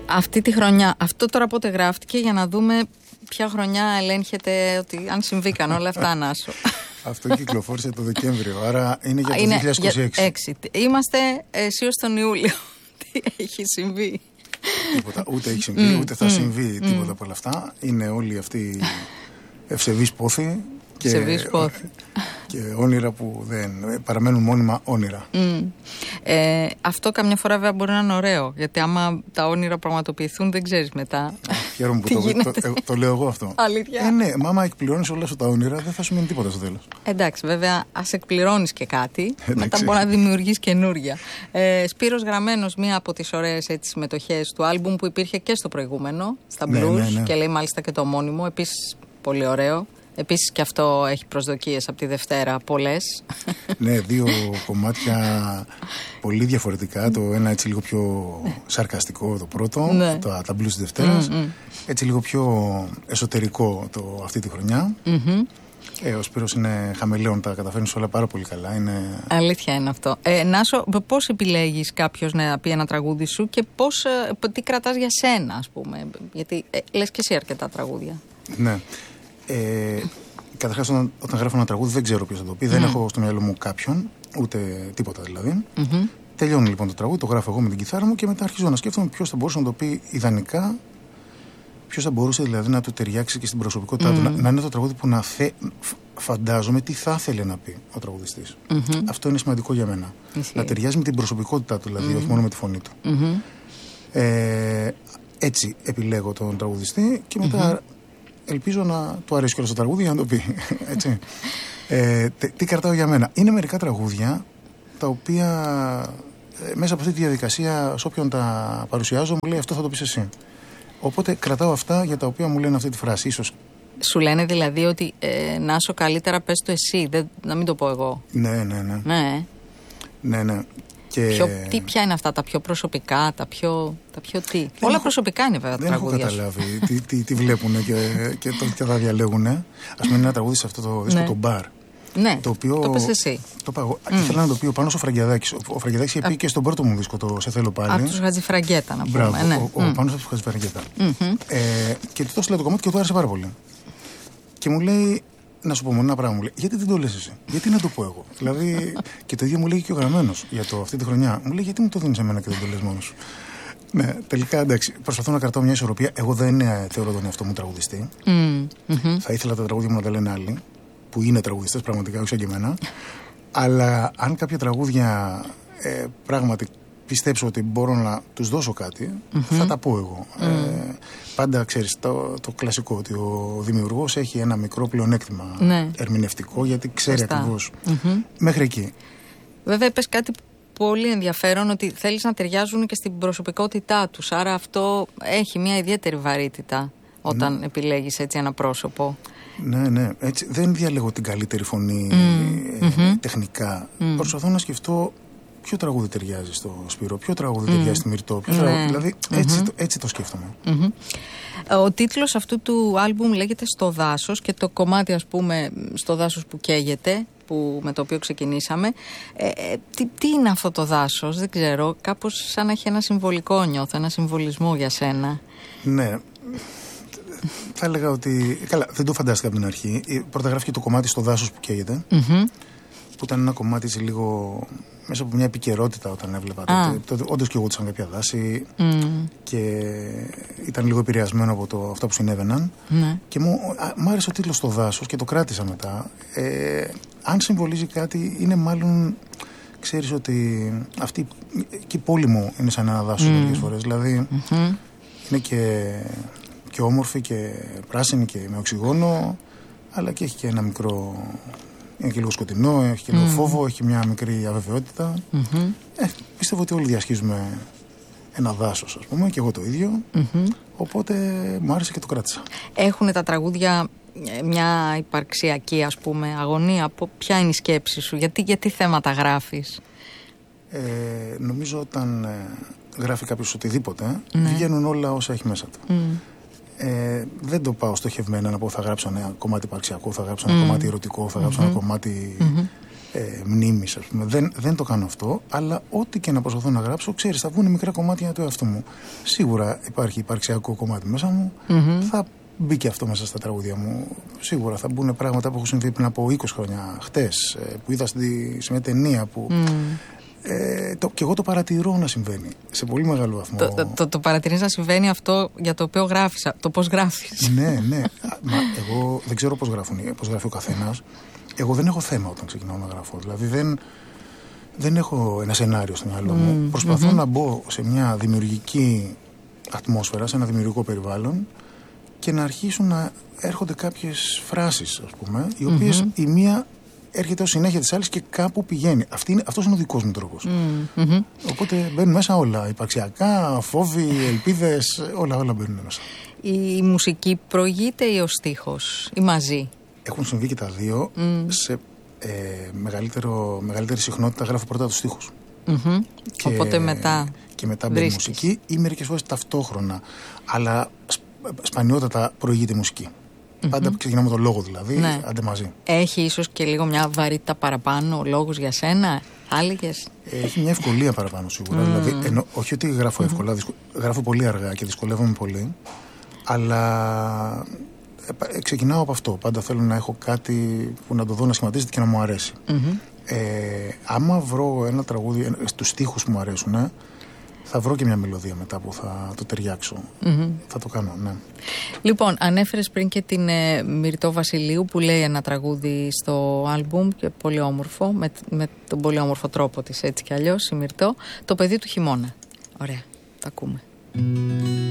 Αυτή τη χρονιά, αυτό τώρα πότε γράφτηκε, για να δούμε ποια χρονιά ελέγχεται, ότι αν συμβήκαν όλα αυτά, Νάσο. Αυτό κυκλοφόρησε το Δεκέμβριο, άρα είναι για το 2026. Είμαστε αισίως τον Ιούλιο. Τι έχει συμβεί? Τίποτα, ούτε έχει συμβεί, ούτε θα συμβεί τίποτα από όλα αυτά. Είναι όλοι αυτοί ευσεβείς πόθοι και όνειρα που δεν παραμένουν μόνιμα όνειρα. Αυτό καμιά φορά βέβαια μπορεί να είναι ωραίο, γιατί άμα τα όνειρα πραγματοποιηθούν δεν ξέρεις μετά. Χαίρομαι που το λέω εγώ αυτό. Αλήθεια? Ναι, μα άμα εκπληρώνεις όλα σου τα όνειρα δεν θα σου μείνει τίποτα στο τέλος. Εντάξει, βέβαια, ας εκπληρώνεις και κάτι, μετά μπορεί να δημιουργείς καινούρια. Σπύρος Γραμμένος, μία από τις ωραίες συμμετοχές του άλμπουμ που υπήρχε και στο προηγούμενο, στα blues, και λέει μάλιστα και το ομώνυμο, επίσης πολύ ωραίο. Επίσης και αυτό έχει προσδοκίες από τη Δευτέρα, πολλές. Ναι, δύο κομμάτια πολύ διαφορετικά. Το ένα έτσι λίγο πιο σαρκαστικό, το πρώτο, τα blues της Δευτέρας. Έτσι λίγο πιο εσωτερικό αυτή τη χρονιά. Ο Σπύρος είναι χαμελέον, τα καταφέρνει όλα πάρα πολύ καλά. Αλήθεια είναι αυτό. Νάσο, πώς επιλέγεις κάποιος να πει ένα τραγούδι σου και τι κρατάς για σένα, ας πούμε? Γιατί λες και εσύ αρκετά τραγούδια. Ναι. Καταρχάς, όταν γράφω ένα τραγούδι δεν ξέρω ποιος θα το πει, δεν έχω στο μυαλό μου κάποιον, ούτε τίποτα δηλαδή. Τελειώνει λοιπόν το τραγούδι, το γράφω εγώ με την κιθάρα μου και μετά αρχίζω να σκέφτομαι ποιος θα μπορούσε να το πει ιδανικά, ποιος θα μπορούσε δηλαδή να του ταιριάξει και στην προσωπικότητά του. Να είναι το τραγούδι που φαντάζομαι τι θα ήθελε να πει ο τραγουδιστής. Αυτό είναι σημαντικό για μένα. Να ταιριάζει με την προσωπικότητά του, δηλαδή, όχι μόνο με τη φωνή του. Έτσι επιλέγω τον τραγουδιστή και μετά. Ελπίζω να του αρέσει κιόλας το τραγούδι για να το πει. Έτσι. Τι κρατάω για μένα? Είναι μερικά τραγούδια τα οποία μέσα από αυτή τη διαδικασία, σε όποιον τα παρουσιάζω, μου λέει αυτό θα το πεις εσύ. Οπότε κρατάω αυτά για τα οποία μου λένε αυτή τη φράση. Ίσως. Σου λένε δηλαδή ότι Νάσο, καλύτερα πες το εσύ, να μην το πω εγώ. Ναι. Ποια είναι αυτά, τα πιο προσωπικά, τα πιο τι? Όλα προσωπικά είναι βέβαια τα τραγούδια. Δεν έχω καταλάβει τι βλέπουν και τα διαλέγουν. Ας πούμε, ένα τραγούδι σε αυτό το δίσκο, το Μπαρ. Ναι, το οποίο το πες εσύ. Το πάω. Ήθελα να το πει ο Πάνος ο Φραγκιαδάκης. Ο Φραγκιαδάκης είχε πει και στον πρώτο μου δίσκο, το Σε θέλω πάλι. Από τους Χατζηφραγκέτα, να πούμε. Μπράβο, ο Πάνος από τους Χατζηφραγκέτα. Και του το έστειλα το κομμάτι και του άρεσε πάρα πολύ. Και μου λέει, να σου πω μόνο ένα πράγμα, μου λέει, γιατί δεν το λες εσύ, γιατί να το πω εγώ? Δηλαδή, και το ίδιο μου λέει και ο Γραμμένος για αυτή τη χρονιά. Μου λέει, γιατί μου το δίνεις εμένα και δεν το λες μόνος σου? Ναι, τελικά εντάξει, προσπαθώ να κρατάω μια ισορροπία. Εγώ δεν θεωρώ τον εαυτό μου τραγουδιστή. Θα ήθελα τα τραγούδια μου να τα λένε άλλοι, που είναι τραγουδιστές πραγματικά, όχι σαν και εμένα. Αλλά αν κάποια τραγούδια πράγματι πιστέψω ότι μπορώ να τους δώσω κάτι, θα τα πω εγώ. Πάντα ξέρεις το κλασικό, ότι ο δημιουργός έχει ένα μικρό πλεονέκτημα ερμηνευτικό, γιατί ξέρει ακριβώς. Μέχρι εκεί. Βέβαια, είπες κάτι πολύ ενδιαφέρον, ότι θέλεις να ταιριάζουν και στην προσωπικότητά τους. Άρα αυτό έχει μια ιδιαίτερη βαρύτητα όταν επιλέγεις έτσι ένα πρόσωπο. Ναι. Έτσι, δεν διαλέγω την καλύτερη φωνή τεχνικά. Προσπαθώ να σκεφτώ ποιο τραγούδι ταιριάζει στο Σπύρο, ποιο τραγούδι ταιριάζει στη Μυρτώ, δηλαδή έτσι το σκέφτομαι. Ο τίτλος αυτού του άλμπουμ λέγεται «Στο δάσος» και το κομμάτι, ας πούμε, «Στο δάσος που καίγεται», με το οποίο ξεκινήσαμε. Τι είναι αυτό το δάσος? Δεν ξέρω, κάπως σαν να έχει ένα συμβολικό, νιώθω, ένα συμβολισμό για σένα. Ναι. Θα έλεγα ότι. Καλά, δεν το φαντάστηκα από την αρχή. Πρώτα γράφει και το κομμάτι «Στο δάσος που καίγεται», που ήταν ένα κομμάτι έτσι λίγο μέσα από μια επικαιρότητα όταν έβλεπα. Τότε όντως και εγώ σαν κάποια δάση και ήταν λίγο επηρεασμένο από αυτά που συνέβαιναν. Και μου άρεσε ο τίτλος «Στο δάσος» και το κράτησα μετά. Αν συμβολίζει κάτι, είναι μάλλον. Ξέρεις ότι αυτή και η πόλη μου είναι σαν ένα δάσος μερικές φορές. Δηλαδή είναι και όμορφη και πράσινη και με οξυγόνο, αλλά και έχει και ένα μικρό. Είναι και λίγο σκοτεινό, έχει και λίγο φόβο, έχει μια μικρή αβεβαιότητα. Πιστεύω ότι όλοι διασχίζουμε ένα δάσος, ας πούμε, και εγώ το ίδιο. Οπότε μου άρεσε και το κράτησα. Έχουν τα τραγούδια μια υπαρξιακή, ας πούμε, αγωνία? Ποια είναι η σκέψη σου, γιατί θέματα γράφεις? Νομίζω όταν γράφει κάποιος οτιδήποτε, βγαίνουν όλα όσα έχει μέσα του. Δεν το πάω στοχευμένα να πω θα γράψω ένα κομμάτι υπαρξιακό, θα γράψω ένα κομμάτι ερωτικό, θα γράψω ένα κομμάτι μνήμης, ας πούμε. Δεν το κάνω αυτό, αλλά ό,τι και να προσπαθώ να γράψω, ξέρεις, θα βγουν μικρά κομμάτια του εαυτού μου. Σίγουρα υπάρχει υπαρξιακό κομμάτι μέσα μου, θα μπει και αυτό μέσα στα τραγούδια μου. Σίγουρα θα μπουν πράγματα που έχουν συμβεί πριν από 20 χρόνια, χτες, που είδα σε μια ταινία που. Και εγώ το παρατηρώ να συμβαίνει σε πολύ μεγάλο βαθμό. Το παρατηρείς να συμβαίνει αυτό για το οποίο γράφεις, το πώς γράφεις. Ναι. Μα εγώ δεν ξέρω πώς γράφει ο καθένας. Εγώ δεν έχω θέμα όταν ξεκινάω να γράφω. Δηλαδή δεν έχω ένα σενάριο στο μυαλό μου. Προσπαθώ να μπω σε μια δημιουργική ατμόσφαιρα, σε ένα δημιουργικό περιβάλλον και να αρχίσουν να έρχονται κάποιες φράσεις, ας πούμε, οι οποίες η μία έρχεται ως συνέχεια της άλλης και κάπου πηγαίνει. Αυτός είναι ο δικός μου τρόπος. Οπότε μπαίνουν μέσα όλα. Υπαρξιακά, φόβοι, ελπίδες, όλα μπαίνουν μέσα. Η μουσική προηγείται ή ο στίχος ή μαζί? Έχουν συμβεί και τα δύο. Σε μεγαλύτερη συχνότητα γράφω πρώτα τους στίχους. Οπότε μετά. Και μετά μπαίνει η μουσική ή μερικές φορές ταυτόχρονα. Αλλά σπανιότατα προηγείται η μουσική. Πάντα ξεκινάμε με τον λόγο δηλαδή, άντε μαζί. Έχει ίσως και λίγο μια βαρύτητα παραπάνω ο λόγος για σένα, θα έλεγες? Έχει μια ευκολία παραπάνω σίγουρα. Δηλαδή, όχι ότι γράφω εύκολα, γράφω πολύ αργά και δυσκολεύομαι πολύ. Αλλά ξεκινάω από αυτό. Πάντα θέλω να έχω κάτι που να το δω να σχηματίζεται και να μου αρέσει. Άμα βρω ένα τραγούδι στους στίχους που μου αρέσουν, θα βρω και μια μελωδία μετά που θα το ταιριάξω. Θα το κάνω, ναι. Λοιπόν, ανέφερες πριν και την Μυρτώ Βασιλείου που λέει ένα τραγούδι στο άλμπουμ και πολύ όμορφο, με τον πολύ όμορφο τρόπο της, έτσι κι αλλιώς, η Μυρτώ. Το παιδί του χειμώνα. Ωραία, το ακούμε.